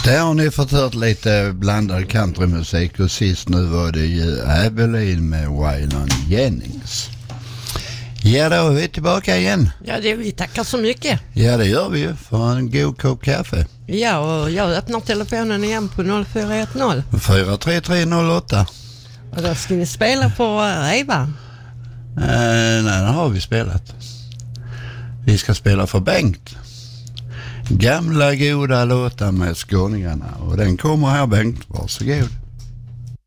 Där har ni fått hört lite blandad countrymusik och sist nu var det ju Abilene med Waylon Jennings. Ja, då är vi tillbaka igen. Ja, det vi tackar så mycket. Ja, det gör vi ju för en god kopp kaffe. Ja, och jag öppnar telefonen igen på 0410. 43308. Och då ska ni spela på Eva. Nej, den har vi spelat. Vi ska spela för Bengt. Gamla goda låtar med skåningarna. Och den kommer här, Bengt. Varsågod.